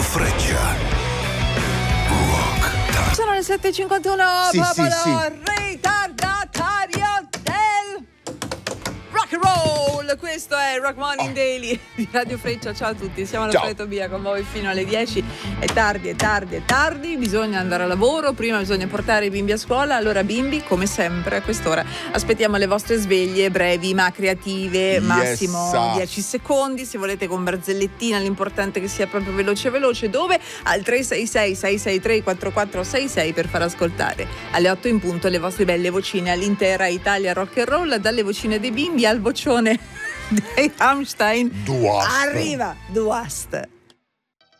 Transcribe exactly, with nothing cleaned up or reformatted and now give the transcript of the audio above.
Freccia. Rock Time. Sono le sette e cinquantuno, Sì, popolo sì, sì. ritardatario del rock and roll. Questo è Rock Morning Oh. Daily di Radio Freccia. Ciao a tutti, siamo alla Ciao. Freccia Bia con voi fino alle dieci. È tardi, è tardi, è tardi, bisogna andare a lavoro, prima bisogna portare i bimbi a scuola. Allora bimbi, come sempre a quest'ora aspettiamo le vostre sveglie brevi ma creative, Yes. massimo dieci secondi. Se volete con barzellettina, l'importante è che sia proprio veloce veloce. Dove? Al tre sei sei sei sei tre quattro quattro sei sei per far ascoltare alle otto in punto le vostre belle vocine all'intera Italia rock and roll, dalle vocine dei bimbi al vocione dei Rammstein. Du hast. Arriva Du hast.